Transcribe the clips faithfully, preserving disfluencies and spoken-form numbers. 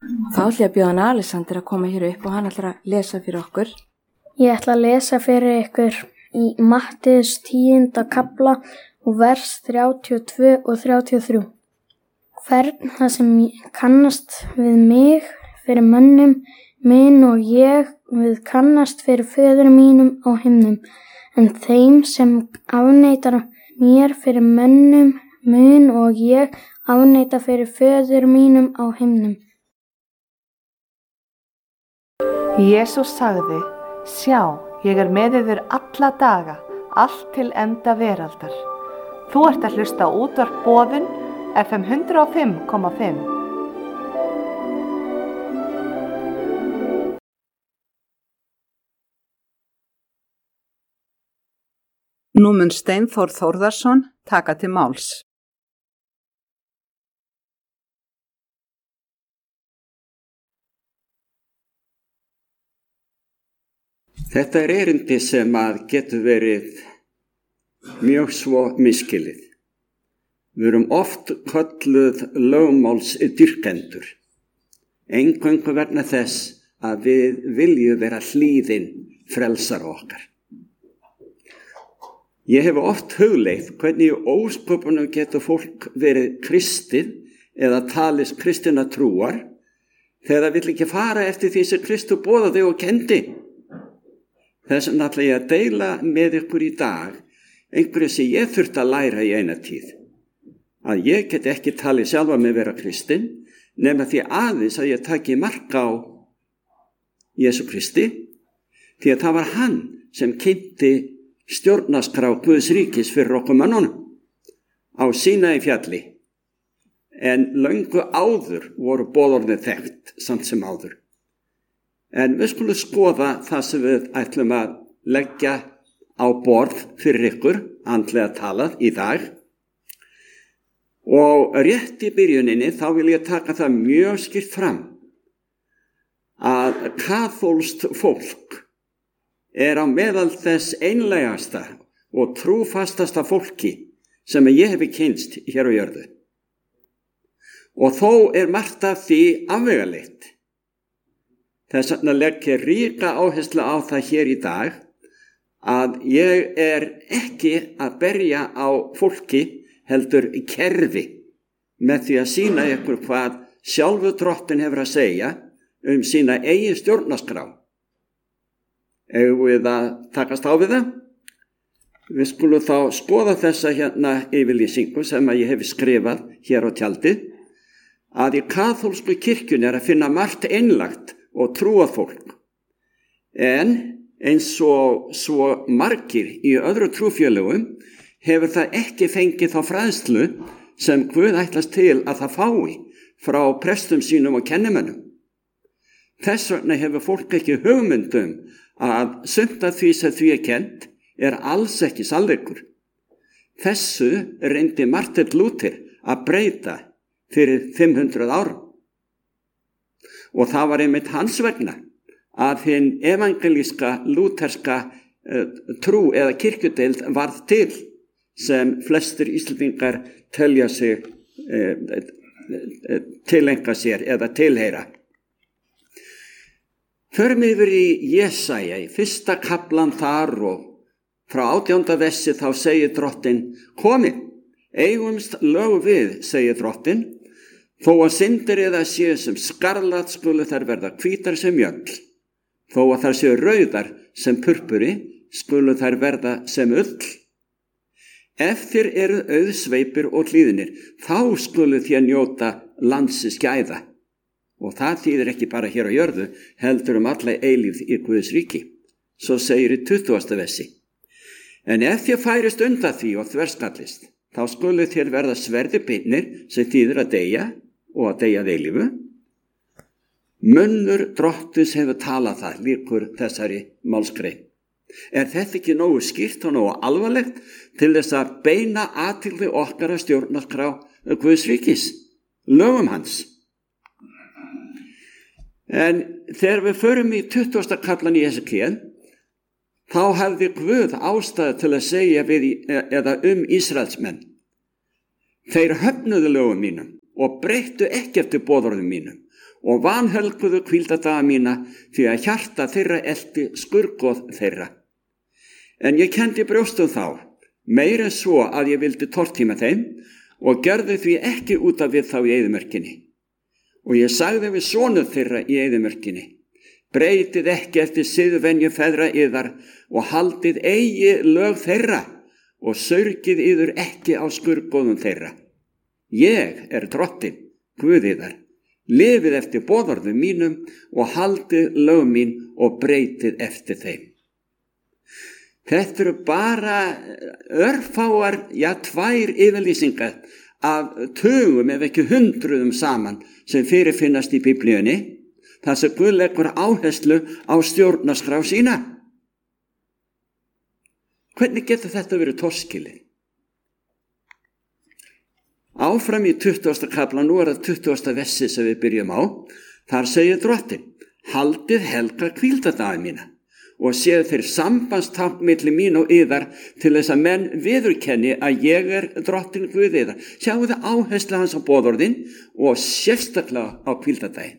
Þá ætla ég að bjóða hann Alexander að koma hér upp og hann ætlar að lesa fyrir okkur. Ég ætla að lesa fyrir ykkur í Mattheus tíunda kafla og vers þrjátíu og tvö og þrjátíu og þrjú. Hvern það sem kannast við mig fyrir mönnum minn og ég við kannast fyrir föður mínum á himnum, en þeim sem afneitar mér fyrir mönnum mun og ég afneita fyrir föður mínum á himnum. Jesús sagði: Sjá, ég er með yfir alla daga, allt til enda veraldar. Þú ert að hlusta á útvarp Boðun, F M hundrað og fimm komma fimm. Nú mun Steinþór Þórðarson taka til máls. Þetta er erindi sem að getur verið mjög svo misskilið. Við erum oft kölluð lögmálsdýrkendur, eingöngu vegna þess að við viljum vera hlýðin frelsara okkar. Ég hef oft hugleitt hvernig í ósköpunum getur fólk verið kristið eða talist kristinna trúar þegar það vill ekki fara eftir því sem Kristur boðaði og kendi. Þess vegna ætla ég að deila með ykkur í dag einhverju sem ég þurfti að læra í eina tíð. Að ég get ekki talið sjálfa mig vera kristinn nema því aðeins að ég taki mark á Jesú Kristi, því að það var hann sem kynnti stjórnarskrá Guðs ríkis fyrir okkur mönnunum á Sínaí fjalli, en löngu áður voru boðorðin þekkt samt sem áður. En við skulum skoða það sem við ætlum að leggja á borð fyrir ykkur, andlega talað, í dag. Og rétt í byrjuninni þá vil ég taka það mjög skýrt fram að kaþólskt fólk er á meðal þess einlægasta og trúfastasta fólki sem ég hefi kynnst hér á jörðu. Og þó er margt af því afvegaleitt. Þess vegna legg ég ríka áherslu á það hér í dag að ég er ekki að berja á fólki heldur kerfi með því að sýna ykkur hvað sjálfur Drottinn hefur að segja um sína eigin stjórnarskrá. Eigum við að takast á við það? Við skulum þá skoða þessa hérna yfirlýsingu sem að ég hef skrifað hér á tjaldið, að í kaþólsku kirkjunni er að finna margt einlægt og trúað fólk. En eins og svo margir í öðru trúfélögum hefur það ekki fengið þá fræðslu sem Guð ætlast til að það fái frá prestum sínum og kennimönnum. Þess vegna hefur fólk ekki hugmyndum að sumt af því sem því er kennt er alls ekki sannleikur. Þessu reyndi Marteinn Lúther að breyta fyrir fimm hundruð árum. Og það var einmitt hans vegna að hinn evangelíska lúterska uh, trú eða kirkjudeild varð til sem flestir Íslendingar telja sig uh, uh, tilenga sér eða tilheyra. Förum yfir í Jesaja, í fyrsta kaflan þar og frá átjánda versi þá segir Drottinn: Komið, eigumst lög við, segir Drottinn, þó að syndir eða séu sem skarlat skulu þær verða hvítar sem mjöll, þó að þær séu rauðar sem purpuri skulu þær verða sem ull. Ef þér eru auðsveipir og hlýðnir, þá skulu þér njóta landsins gæða. Og það þýðir ekki bara hér á jörðu, heldur um alla eilífð í Guðs ríki. Svo segir í tuttugasta versi: En ef þér færist undan því og þverskallist, þá skulu þér verða sverði beinir sem þýðir að deyja og að deyja að eilífu. Munnur Drottins hefur talað það, líkur þessari málsgrein. Er þetta ekki nógu skýrt og nógu alvarlegt til þess að beina athygli okkar að stjórnarskrá Guðs ríkis, lögum hans? En þegar við förum í tuttugasta kaflan í Esekiel, þá hefði Guð ástæðu til að segja við eða um Ísraelsmenn: Þeir höfnuðu lögum mínum og breyttu ekki eftir boðorðum mínum og vanhelguðu hvíldadaga mína því að hjarta þeirra elti skurgoð þeirra. En ég kenndi brjóstum þá, meira en svo að ég vildi tortíma þeim og gerði því ekki út af við þá í eyðimörkinni. Og ég sagði við sonur þeirra í eyðimörkinni, breytið ekki eftir siðvenju feðra yðar og haldið eigi lög þeirra og saurgið yður ekki á skurgoðum þeirra. Ég er drottinn, Guð yðar, lifið eftir boðorðum mínum og haldið lög mín og breytið eftir þeim. Þetta eru bara örfáar, já, tvær yfirlýsingar af tugum ef ekki hundruðum saman sem fyrirfinnast í Biblíunni, þar sem Guð leggur áherslu á stjórnarskrá sína. Hvernig getur þetta verið torskilið? Áfram í tuttugasta kafla, nú er það tuttugasta versi sem við byrjum á, þar segir drottinn, haldið helga hvíldadaga mína og séu þeir sambandstákn milli mín og yðar til þess að menn viðurkenni að ég er drottinn Guð yðar. Sjáu það áherslu hans á boðorðin og sérstaklega á hvíldadaginn.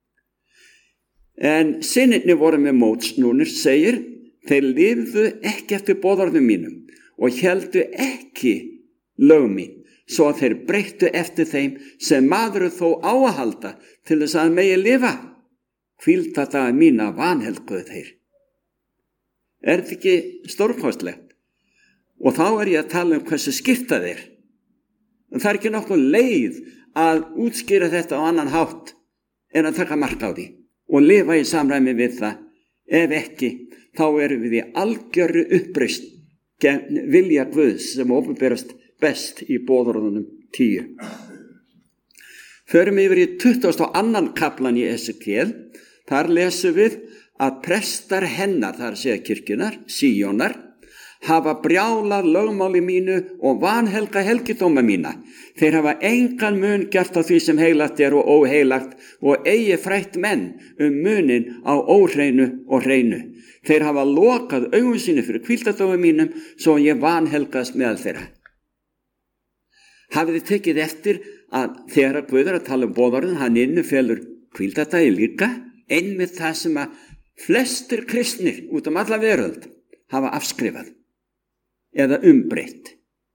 En synirnir voru með mótsnúnir, segir, þeir lifðu ekki eftir boðorðum mínum og héldu ekki lög mín, svo að þeir breyttu eftir þeim sem maður þó á að halda til þess að megi lifa. Hvíldadaga mína vanhelguðu þeir. Er þetta ekki stórkostlegt? Og þá er ég að tala um hversu skipta þeir. En það er ekki nokkuð leið að útskýra þetta á annan hátt en að taka mark á því og lifa í samræmi við það. Ef ekki, þá erum við í algjörru uppreisn gegn vilja Guðs sem opinberast best í boðorðunum tíu. Förum yfir í tuttugasta og annan kaflan í Esekiel. Þar lesum við að prestar hennar, þar segja kirkjunar, Síónar, hafa brjálað lögmáli mínu og vanhelga helgidóma mína. Þeir hafa engan mun gert á því sem heilagt er og óheilagt og eigi frætt menn um munin á óhreinu og hreinu. Þeir hafa lokað augum sínu fyrir hvíldadóma mínum svo ég vanhelgast meðal þeirra. Hafið þið tekið eftir að þegar að Guð er að tala um boðorðin, hann innifelur hvíldadagi líka, einmitt það sem að flestir kristnir út um alla veröld hafa afskrifað eða umbreytt.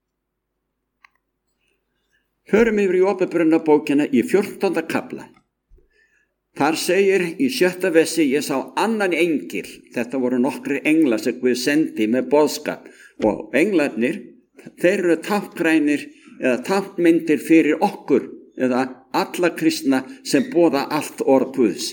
Hörum yfir í Opinberunarbókina í fjórtánda kafla. Þar segir í sjötta versi, ég sá annan engil. Þetta voru nokkrir englar sem Guð sendi með boðskap og englarnir, þeir eru táknrænir eða táknmyndir fyrir okkur eða alla kristna sem boða allt orð Guðs.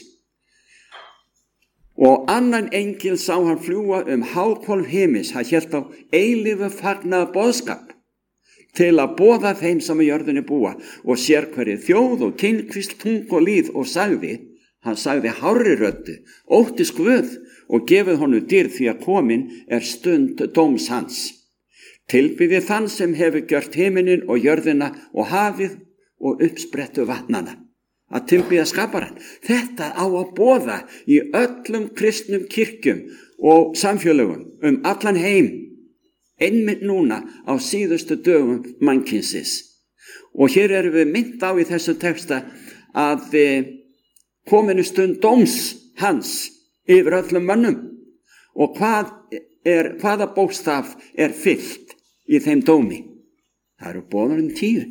Og annan engil sá hann fljúga um háhvolf himins, hann hélt á eilífu fagnaða boðskap til að boða þeim sem á jörðinni búa og sér hverju þjóð og kynkvísl, tung og líð og sagði, hann sagði hárri röddu, óttist Guð og gefið honum dýrð því að komin er stund dóms hans. Tilbyðið þann sem hefur gjört himinin og jörðina og hafið og uppsprettu vatnana. Að tilbyða skaparann. Þetta á að boða í öllum kristnum kirkjum og samfélögum um allan heim, einmitt núna á síðustu dögum mannkynsins. Og hér erum við minnt á í þessu texta að kominu stund dóms hans yfir öllum mönnum og hvað er, hvaða bókstaf er fyllt í þeim dómi. Það eru boðorðin tíu.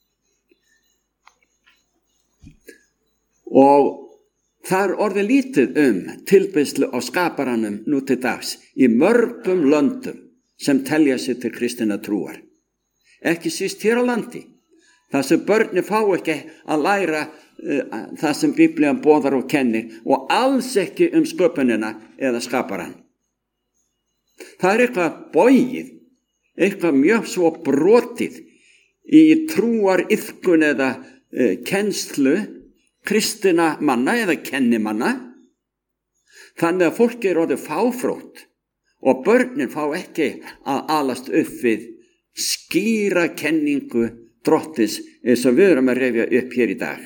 Og það er orðið lítið um tilbeiðslu á skaparanum nú til dags í mörgum löndum sem telja sig til kristinna trúar. Ekki síst hér á landi, þar sem börni fá ekki að læra uh, það sem Biblían boðar og kennir og alls ekki um sköpunina eða skaparan. Það er eitthvað bogið, eitthvað mjög svo brotið í trúariðkun eða uh, kennslu kristina manna eða kennimanna, þannig að fólki er orðið fáfrótt og börnin fá ekki að alast upp við skýra kenningu drottins eins og við erum að rifja upp hér í dag.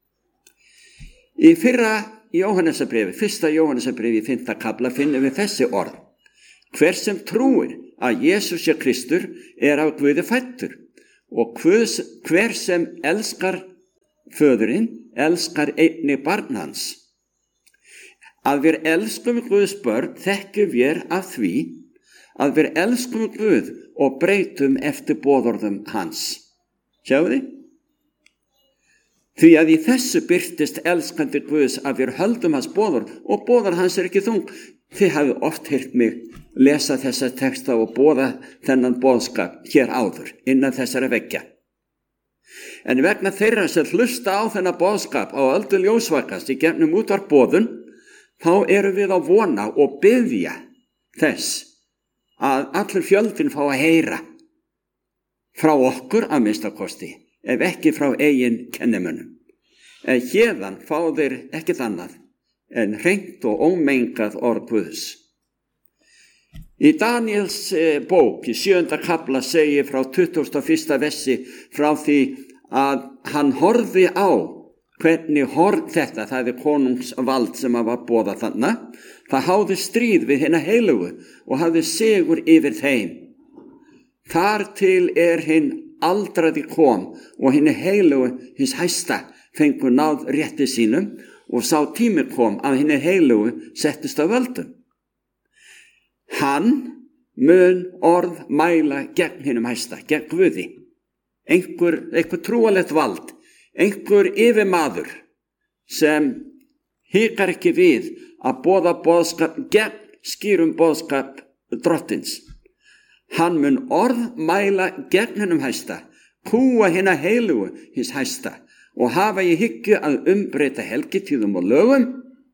Í fyrra Jóhannesarbrefi, fyrsta Jóhannesarbrefi í fimmta kafla finnum við þessi orð. Hver sem trúir að Jesús sé Kristur er af Guði fæddur og hver sem elskar föðurinn, elskar einnig barn hans. Að við elskum Guðs börn þekkjum við af því að við elskum Guð og breytum eftir boðorðum hans. Sjáu þið? Því að í þessu birtist elskandi Guðs að við höldum hans boðorð og boðorð hans er ekki þung. Þið hafið oft heyrt mig lesa þessa texta og boða þennan boðskap hér áður innan þessara veggja. En vegna þeirra sem hlusta á þennan boðskap á öldu ljósvakast í gegnum útvarpboðun, þá erum við á vona og biðja þess að allur fjöldin fá að heyra frá okkur að minnstakosti, ef ekki frá eigin kennimönnum. En hérðan fá þeir ekkert annað en hreint og ómengað orð Guðs. Í Daniels bók, í sjöunda kafla, segir frá tuttugasta og fyrsta versi frá því að hann horfði á hvernig horf þetta, það er konungsvald sem að var boðað þarna, það háði stríð við hina heilugu og hafði sigur yfir þeim. Þar til er hinn aldraði kom og hinn heilugu hins hæsta fengur náð rétti sínum og sá tími kom að hinn heilugu settist á völdum. Hann mun orð mæla gegn hinnum hæsta, gegn Guði. Einhver, einhver trúalegt vald, einhver yfirmaður sem hikar ekki við að boða boðskap gegn skýrum boðskap drottins. Hann mun orð mæla gegn hinnum hæsta, kúa hinna heilugu hins hæsta og hafa í hyggju að umbreyta helgitíðum og lögum.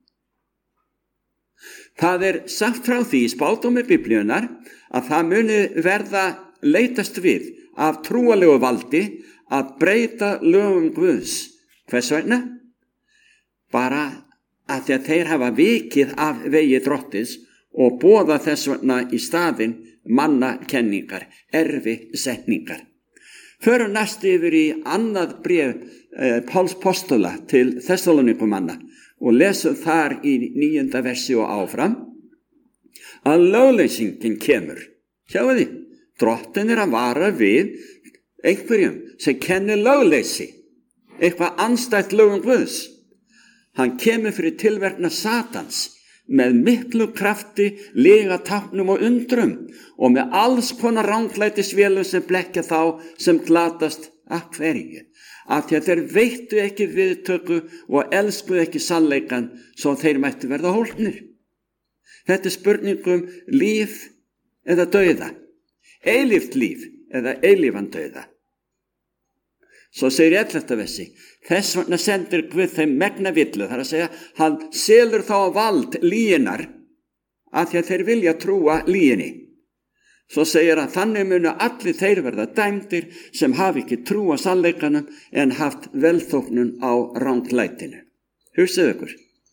Það er sagt frá því í spádómi Biblíunnar að það muni verða leitast við af trúalegu valdi að breyta lögum Guðs. Hvers vegna? Bara að því að þeir hafa vikið af vegi drottins og boða þess vegna í staðinn mannakenningar, erfi setningar. Förum næst yfir í annað bréf eh, Páls postula til Þessalónikumanna og lesum þar í níunda versi og áfram að lögleysingin kemur. Sjáu þið, drottin er að vara við einhverjum sem kennir lögleysi, eitthvað andstætt lögum Guðs. Hann kemur fyrir tilverkna Satans með miklu krafti, lega táknum og undrum og með alls konar ranglætisvélum sem blekkja þá sem glatast af hverju. Af því að þeir veittu ekki viðtöku og elskuðu ekki sannleikan svo þeir mættu verða hólpnir. Þetta er spurningum líf eða dauða, eilíft líf eða eilífan dauða. Svo segir í ellefta versi, þess vegna sendir Guð þeim megna villu, þar að segja, hann selur þá á vald lýginar að því að þeir vilja trúa lýginni. Svo segir hann, þannig munu allir þeir verða dæmdir sem hafi ekki trúa sannleikanum en haft velþóknun á ranglætinu. Hugsið ykkur.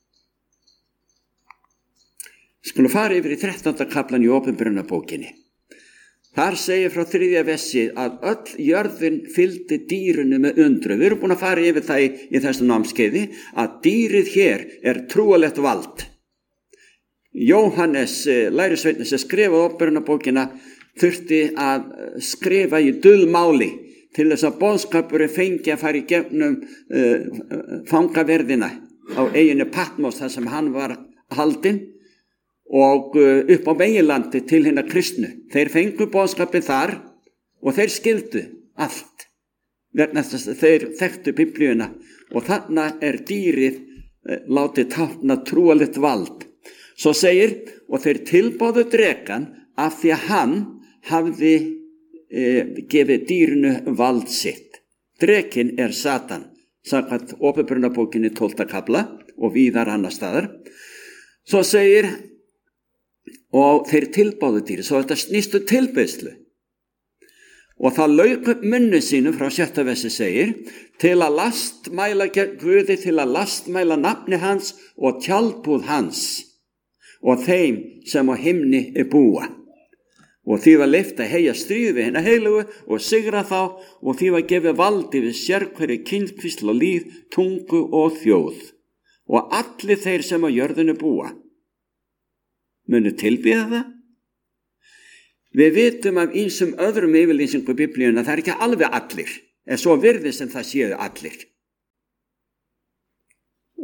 Skulum fara yfir í þrettánda kaflan í Opinberunarbókinni. Þar segir frá þriðja versi að öll jörðin fylgdi dýrinu með undru. Við erum búin að fara yfir það í, í þessu námskeiði að dýrið hér er trúalegt vald. Jóhannes, lærisveitni sem skrifaði Opinberunarbókina, þurfti að skrifa í dulmáli til þess að boðskapurinn fengi að fara í gegnum uh, fangaverðina á eyjunni Patmos þar sem hann var haldinn og upp á meginlandi til hinna kristnu. Þeir fengu boðskapið þar og þeir skildu allt vegna þess að þeir þekktu Biblíuna og þarna er dýrið látið tákna trúalegt vald. Svo segir, og þeir tilbáðu drekan af því að hann hafði e, gefið dýrinu vald sitt. Drekin er Satan, samkvæmt Opinberunarbókinni tólfta kafla og víðar annar staðar. Svo segir, og þeir tilbáðu dýri, svo þetta snýstu tilbeiðslu. Og það lauk upp munnu sínu frá sjötta versi segir, til að lastmæla gegn Guði, til að lastmæla nafni hans og tjaldbúð hans og þeim sem á himni er búa. Og því var leyft að heyja stríð við hina heilugu og sigra þá og því var gefið valdi við sérhverju kynskvísl og líð, tungu og þjóð. Og allir þeir sem á jörðinu búa munu tilbýða það. Við vitum af ýmsum öðrum yfirlýsingu Biblíuna, það er ekki alveg allir, en svo virðist sem það séu allir.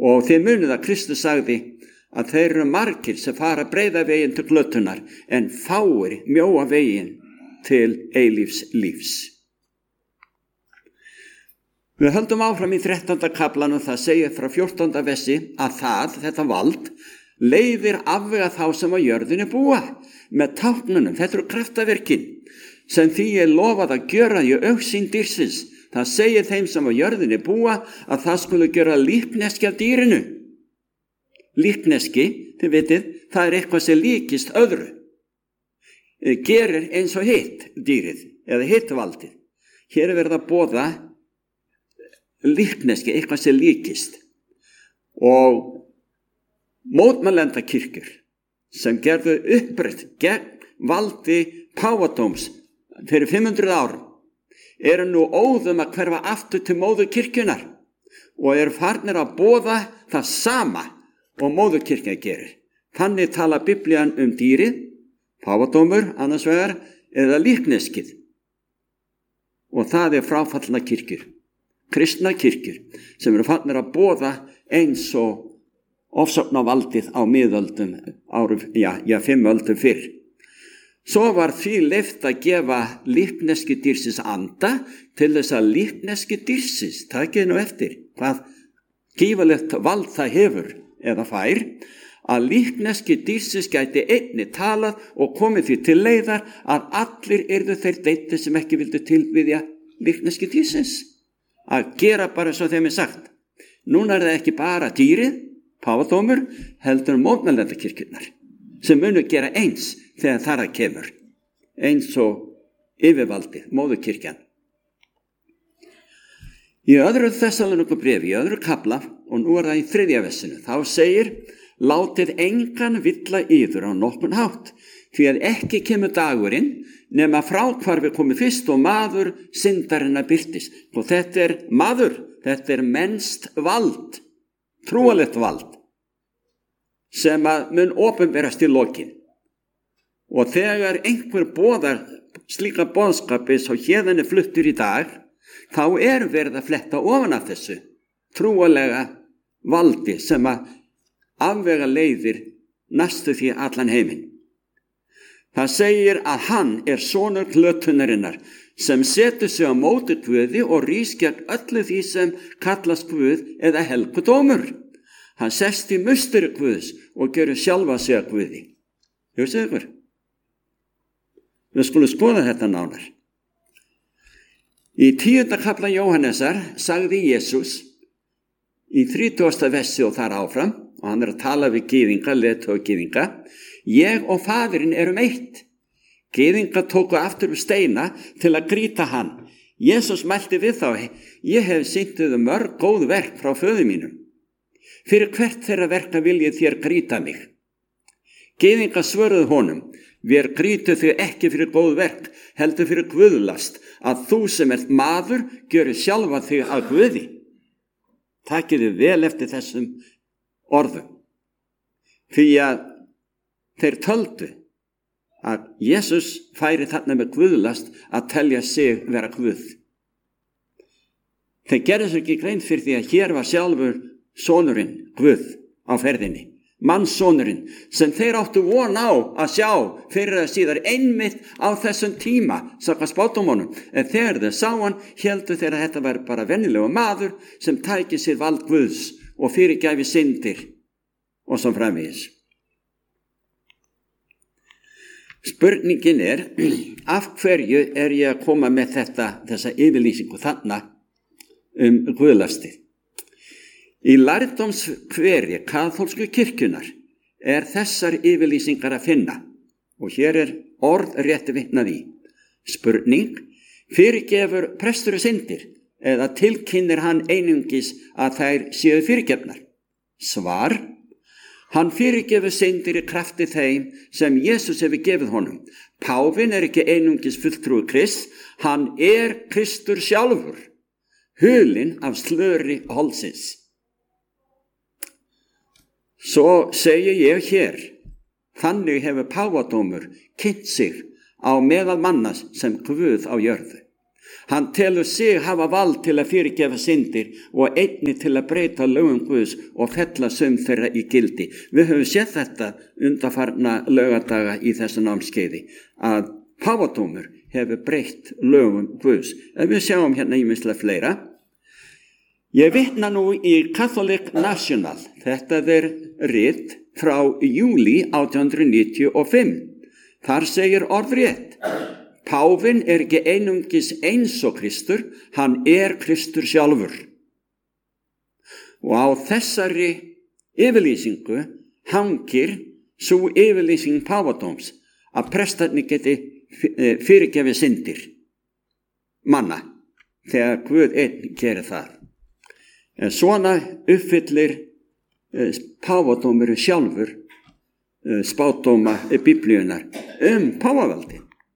Og þið munið að Kristus sagði að þeir eru margir sem fara breiða veginn til glötunar en fáir mjóa veginn til eilífs lífs. Við höldum áfram í þrettánda kaflan og það segir frá fjórtánda versi að það, þetta vald, leiðir afvega þá sem á jörðinni búa með táknunum. Þetta eru kraftaverkin sem því er lofað að gjöra í augsýn dýrsins. Það segir þeim sem á jörðinni búa að það skulu gjöra líkneski af dýrinu. Líkneski, þið vitið, það er eitthvað sem líkist öðru. Gerir eins og hitt dýrið eða hitt valdið. Hér er verið að boða líkneski, eitthvað sem líkist. Og mótmælenda kirkjur sem gerðu upprætt gegn valdi pávadóms fyrir fimm hundruð árum eru nú óðum að hverfa aftur til móður kirkjunar og eru farnir að boða það sama og móður kirkja gerir. Þannig tala Biblían um dýrið, pávadómur annars vegar, eða líkneskið. Og það er fráfallna kirkjur, kristna kirkjur sem eru farnir að boða eins og ofsóknarvaldið á miðöldum árum, já, já, fimm öldum fyrr. Svo var því leyft að gefa líkneski dýrsins anda til þess að líkneski dýrsins, takið nú eftir hvað gífurlegt vald það hefur eða fær, að líkneski dýrsins gæti einni talað og komið því til leiðar að allir yrðu þeir deyti sem ekki vildu tilbiðja líkneski dýrsins. Að gera bara svo þeim er sagt. Núna er það ekki bara dýrið, pávadómur, heldur mótmælenda kirkjurnar sem munu gera eins þegar þar að kemur, eins og yfirvaldið, móðurkirkjan. Í öðru Þessaloníku bréfi, í öðru kafla, og nú er það í þriðja versinu, þá segir: látið engan villa yður á nokkurn hátt, því að ekki kemur dagurinn nema fráhvarfi komi fyrst og maður syndarinnar birtist. Og þetta er maður, þetta er mennst vald, trúalegt vald, sem að mun opinberast í lokin. Og þegar einhver boðar slíka boðskapi svo hérðan er fluttur í dag, þá er verið að fletta ofan af þessu trúalega valdi sem að afvega leiðir næstu því allan heiminn. Það segir að hann er sonur glötunarinnar sem setur sig á móti Guði og rís gegn öllu því sem kallast Guð eða helgudómur. Hann sest í musteri Guðs og gerir sjálfa sig að Guði. Hjósið ykkur? Við skulum skoða þetta nánar. Í tíunda kafla Jóhannesar sagði Jesús í þrítugasta versi og þar áfram, og hann er að tala við gyðinga, leiðtoga gyðinga: ég og Faðirinn erum eitt. Gyðinga tóku aftur við steina til að grýta hann. Jesús mælti við þá: ég hef sýnt þér mörg góð verk frá föður mínum. Fyrir hvert þeirra verka viljið þér grýta mig? Gyðinga svöruðu honum: við grýtu þig ekki fyrir góð verk, heldur fyrir guðlast, að þú sem ert maður gjörir sjálfa þig að Guði. Takið þið vel eftir þessum orðum, því að þeir töldu að Jesús færi þarna með guðlast að telja sig vera Guð. Þeir gerðu sér ekki grein fyrir því að hér var sjálfur sonurinn Guð á ferðinni, mannssonurinn sem þeir áttu von á að sjá fyrir að síðar einmitt á þessum tíma, samkvæmt spádómunum. En þegar þeir sá hann, héldu þeir að þetta var bara venjulegu maður sem tæki sér vald Guðs og fyrirgæfi syndir og svo framvegis. Spurningin er, af hverju er ég að koma með þetta, þessa yfirlýsingu þarna um guðlastið? Í lærdómskveri kaþólsku kirkjunar er þessar yfirlýsingar að finna, og hér er orð rétt vitnað í. Spurning: fyrirgefur prestur syndir eða tilkynnir hann einungis að þær séu fyrirgefnar? Svar: hann fyrirgefur syndir í krafti þeim sem Jesús hefur gefið honum. Páfinn er ekki einungis fulltrúi Krists, hann er Kristur sjálfur, hulinn af slöri holdsins. Svo segi ég hér, þannig hefur pávadómur kynnt sig á meðal manna sem Guð á jörðu. Hann telur sig hafa vald til að fyrirgefa syndir og einnig til að breyta lögum Guðs og fella sum þeirra í gildi. Við höfum séð þetta undanfarna laugardaga í þessu námskeiði að páfadómur hefur breytt lögum Guðs. En við sjáum hérna ýmislega fleira. Ég vitna nú í Catholic National. Þetta er rit frá júlí átján hundruð níutíu og fimm. Þar segir orðrétt: Páfinn er ekki einungis eins og Kristur, hann er Kristur sjálfur. Og á þessari yfirlýsingu hangir sú yfirlýsing páfadóms að prestarnir geti fyrirgefið syndir manna þegar Guð einn gerir það. En svona uppfyllir páfadómur sjálfur spádóma biblíunar um páfaveldi.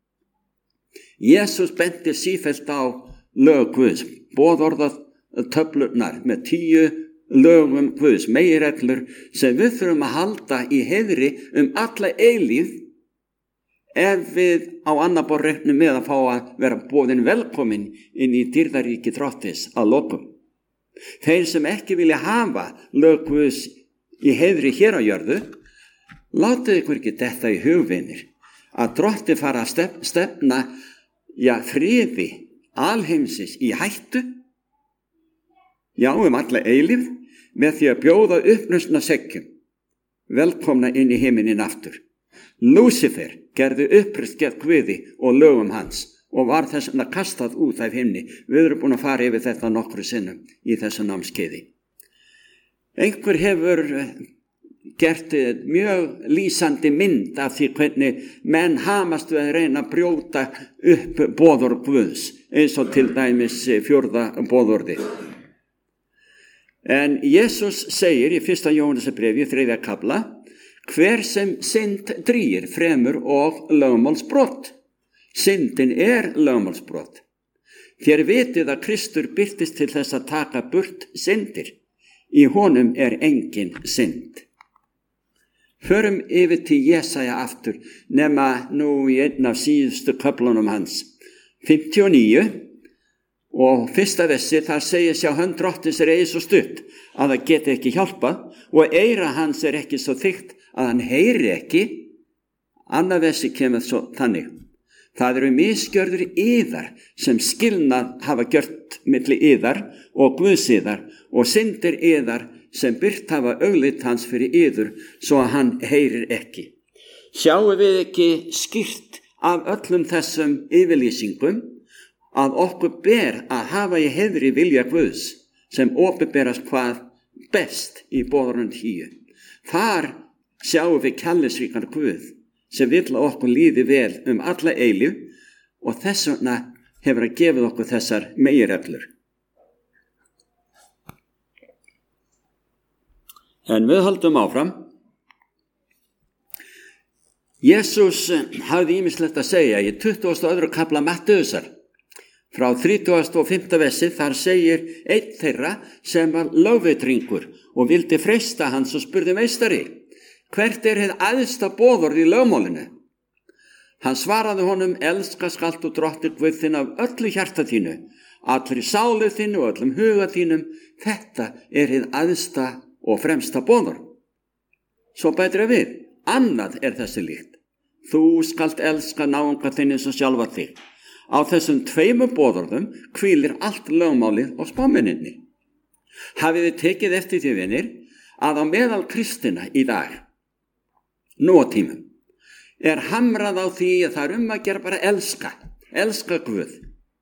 Jesús benti sífellt á lög Guðs, boðorðað töflurnar með tíu lögum Guðs, meginreglur sem við þurfum að halda í heiðri um alla eilífð ef við á annað borð reiknum með að fá að vera boðin velkomin inn í dýrðaríki Drottins að lokum. Þeir sem ekki vilja hafa lög Guðs í heiðri hér á jörðu, látið ykkur ekki detta í hugvinir að Drottinn fara að stef, stefna já, friði alheimsins í hættu, já, um alla eilífð, með því að bjóða uppnusna seggjum velkomna inn í himinin aftur. Lúsifer gerði uppreist gegn Guði og lögum hans og var þess vegna kastað út af himni. Við erum búin að fara yfir þetta nokkru sinnum í þessu námskeiði. Einhver hefur gert mjög lýsandi mynd af því hvernig menn hamast við að reyna að brjóta upp boðorð Guðs, eins og til dæmis fjórða boðorði. En Jesús segir í fyrsta Jóhannesarbréfi, þriðja kafla: hver sem synd drýgir fremur og lögmálsbrot. Syndin er lögmálsbrot. Þér vitið að Kristur birtist til þess að taka burt syndir. Í honum er engin synd. Förum yfir til Jesaja aftur, nema nú í einn af síðustu köflunum hans, fimmtíu og níu, og fyrsta versi, þar segir: sjá hönd Drottins er eigi svo stutt að það geti ekki hjálpað, og eyra hans er ekki svo þykkt að hann heyri ekki. Annað versi kemur svo þannig: það eru misgjörður yðar sem skilnað hafa gjört milli yðar og Guðs yðar, og syndir yðar sem byrt hafa auglit hans fyrir yður, svo að hann heyrir ekki. Sjáum við ekki skýrt af öllum þessum yfirlýsingum að okkur ber að hafa í heiðri vilja Guðs, sem opinberast hvað best í boðorðum tíu. Þar sjáum við kærleiksríkan Guð sem vill að okkur líði vel um alla eilífð, og þess vegna hefur að gefið okkur þessar meginreglur. En við höldum áfram. Jesús hafði ýmislegt að segja í tuttugasta og öðrum kafla Mattheusar. Frá þrítugasta og fimmta versi, þar segir einn þeirra sem var lögveitringur og vildi freista hans og spurði: meistari, hvert er hið æðsta boðorð í lögmálinu? Hann svaraði honum: elska skalt þú Drottinn Guð þinn af öllu hjarta þínu, allri sálu þínu og öllum huga þínum. Þetta er hið æðsta og fremsta boðorð. Svo bætir við: annað er þessi líkt: þú skalt elska náunga þinn eins og sjálfa þig. Á þessum tveimur boðorðum hvílir allt lögmálið og spámenninni. Hafið þið tekið eftir því, vinir, að á meðal kristina í dag, nú á tímum, er hamrað á því að það er um að gera bara elska, elska Guð.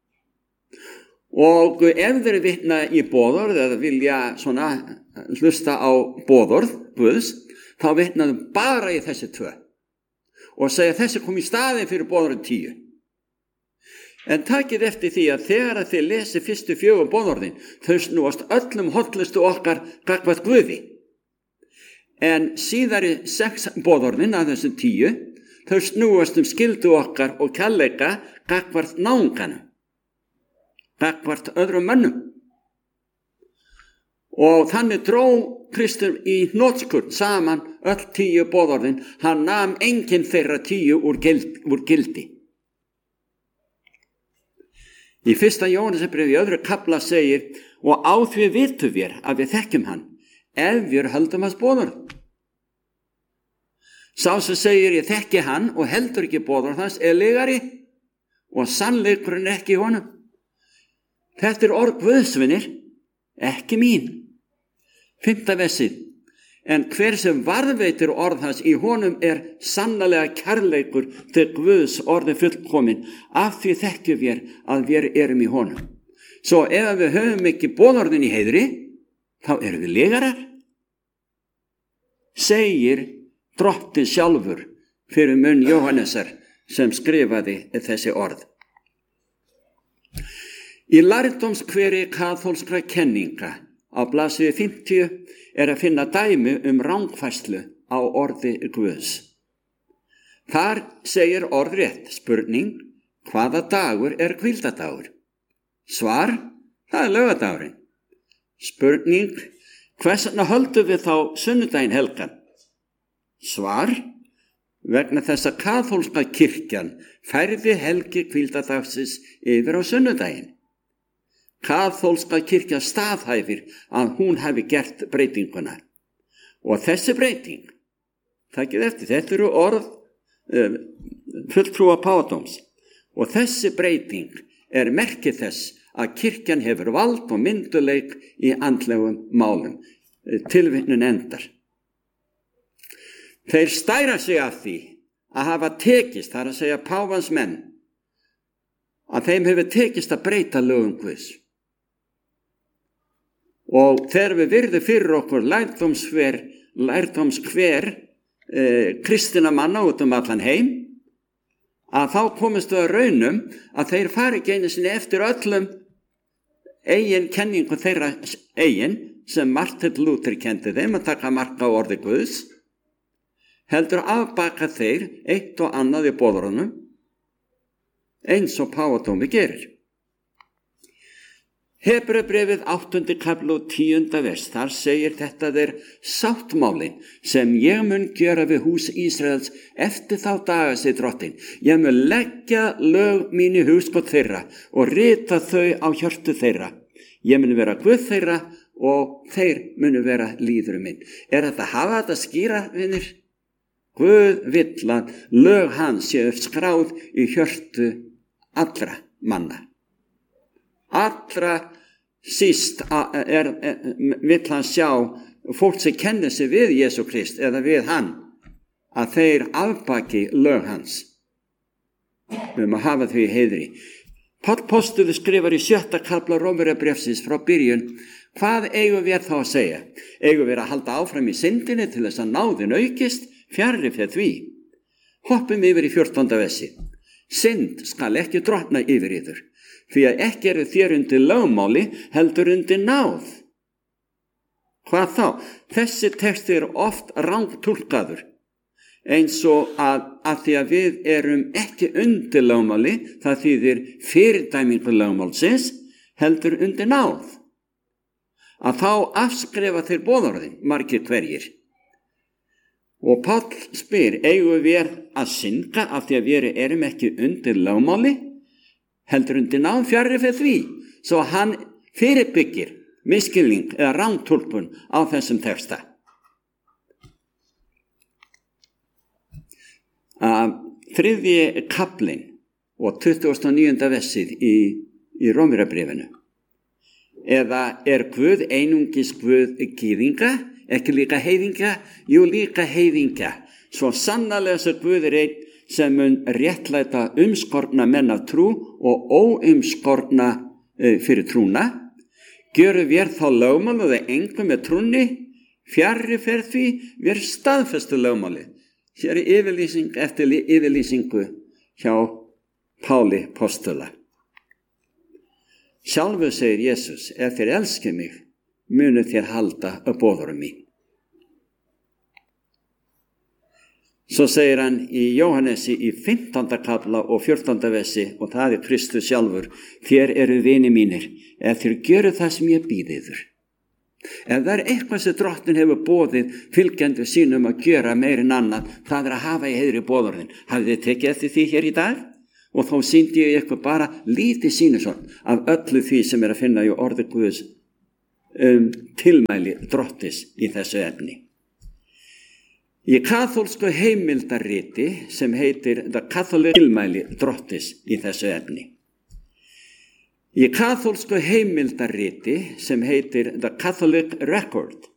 Og ef þeir vitna í boðorð eða vilja svona hlusta á boðorð Guðs, þá vitnaðu bara í þessi tvö og segja þessi kom í staðin fyrir boðorðin tíu. En takið eftir því að þegar að þið lesi fyrstu fjögur boðorðin, þau snúast öllum hollustu okkar gagnvart Guði. En síðari sex boðorðin af þessum tíu, þau snúast um skyldu okkar og kærleika gagnvart náunganum, gagnvart öðrum mönnum. Og þannig dró Kristur í hnotskurn saman öll tíu boðorðin. Hann nam enginn þeirra tíu úr gildi. Úr gildi. Í fyrsta Jóhannesarbréfi í öðru kafla segir, og á því vitum við að við þekkjum hann, ef við höldum hans boðorð. Sá sem segir ég þekki hann og heldur ekki boðorð hans er lygari og sannleikurinn er ekki í honum. Þetta er orð Guðsvinir, ekki mín. Fimmta versið. En hver sem varðveitir orð hans í honum er sannlega kærleikur til Guðs orði fullkomin, af því þekkjum við að við erum í honum. Svo ef við höfum ekki boðorðin í heiðri, þá erum við lygarar. Segir Drottinn sjálfur fyrir munn Jóhannesar sem skrifaði þessi orð. Í lærdómskveri kaþólskra kenninga á blaðsíðu fimmtíu er að finna dæmi um rangfærslu á orði Guðs. Þar segir orðrétt spurning, hvaða dagur er hvíldadagur? Svar, það er laugardagurinn. Spurning, hvers vegna höldum við þá sunnudaginn helgan? Svar, vegna þess að kaþólska kirkjan færði helgi hvíldadagsins yfir á sunnudaginn. Kaþólska kirkja staðhæfir að hún hafi gert breytinguna. Og þessi breyting, takið eftir, þetta eru orð uh, fulltrúa Páfadóms, og þessi breyting er merkið þess að kirkjan hefur vald og mynduleik í andlegum málum. Tilvitnun endar. Þeir stæra sig af því að hafa tekist, það er að segja páfans menn, að þeim hefur tekist að breyta lögum Guðs. Og þegar við virðum fyrir okkur lærdómskver, lærdómskver eh, kristina manna út um allan heim, að þá komist við að raunum að þeir fari ekki einu sinni eftir öllum eigin kenningu þeirra eigin, sem Martin Luther kendi þeim að taka marka á orði Guðs, heldur afbaka þeir eitt og annað í boðorðunum eins og Páfadómur gerir. Hebreubréfið áttundi kafli og tíunda vers, þar segir þetta er sáttmálin sem ég mun gera við hús Ísraels eftir þá daga, segir Drottinn. Ég mun leggja lög mín í hugskot þeirra og rita þau á hjörtu þeirra. Ég mun vera Guð þeirra og þeir munu vera líður minn. Er þetta hafa þetta skýra, vinir? Guð vill að lög hans séu skráð í hjörtu allra manna. Allra síst er, er, vill hann sjá fólk sem kennir sig við Jesú Krist eða við hann, að þeir afbaki lög hans. Við erum að hafa þau í heiðri. Páll postuli skrifar í sjötta kafla Rómverjabréfsins frá byrjun, hvað eigum við þá að segja? Eigum við að halda áfram í syndinni til þess að náðin aukist? Fjarri fyrir því. Hoppum yfir í fjórtánda versi. Synd skal ekki drottna yfir yður, því að ekki eru þér undir lögmáli, heldur undir náð. Hvað þá? Þessi texti er oft rangtúlkaður, eins og að, að því að við erum ekki undir lögmáli, það þýðir fyrirdæmingu lögmálsins, heldur undir náð. Að þá afskrifa þeir boðorðin, margir hverjir. Og Páll spyr, eigum við að synga af því að við erum ekki undir lögmáli, heldur undir náð, fjarri fyrir því, svo hann fyrirbyggir misskilning eða rangtúlkun á þessum texta. Að þriðji kaflinn og tuttugasta og níunda versið í, í Rómverjabréfinu. Eða er Guð einungis Guð gyðinga? Ekki líka heiðingja? Jú, líka heiðingja. Svo sannarlega sem Guð er einn sem mun réttlæta umskorna menn af trú og óumskorna e, fyrir trúna. Gjöru við þá lögmál og það engum með trúni, fjarri fyrir því við staðfestu lögmáli. Hér er yfirlýsing eftir yfirlýsingu hjá Páli postula. Sjálfur segir Jesús, ef þér elskið mig, munu þér halda að boðorðum mín. Svo segir hann í Jóhannesi í fimmtánda kafla og fjórtánda versi, og það er Kristus sjálfur, þér eru vini mínir, ef þér gjöru það sem ég býði yður. Ef það er eitthvað sem Drottinn hefur boðið fylgjendur sínum að gjöra meir en annað, það er að hafa í heiðri boðorðin. Hafið þið tekið eftir því hér í dag? og þá sýndi ég ykkur bara lítið sýnishorn af öllu því sem er að finna í orði Guðs um, tilmæli Drottis í þessu efni. Í kaþólsku heimildarriti sem heitir The Catholic tilmæli Drottis í þessu efni. Í kaþólsku heimildarriti sem heitir The Catholic Record